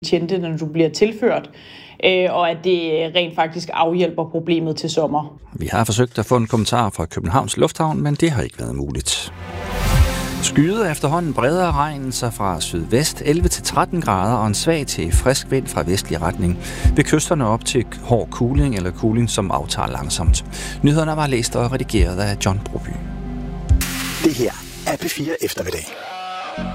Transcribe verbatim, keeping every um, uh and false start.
betjente, når du bliver tilført, og at det rent faktisk afhjælper problemet til sommer. Vi har forsøgt at få en kommentar fra Københavns Lufthavn, men det har ikke været muligt. Skyet efterhånden breder regnen sig fra sydvest elleve til tretten grader og en svag til frisk vind fra vestlig retning. Ved kysterne op til hård kuling eller kuling, som aftager langsomt. Nyhederne var læst og redigeret af John Broby. Det her er P fire Eftermiddag.